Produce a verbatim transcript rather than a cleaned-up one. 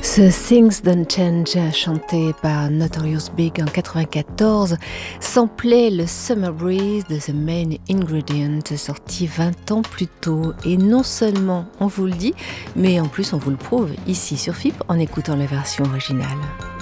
Ce Things Don't Change, chanté par Notorious Big en quatre-vingt-quatorze, samplait le Summer Breeze de The Main Ingredient, sorti vingt ans plus tôt. Et non seulement on vous le dit, mais en plus on vous le prouve ici sur F I P en écoutant la version originale.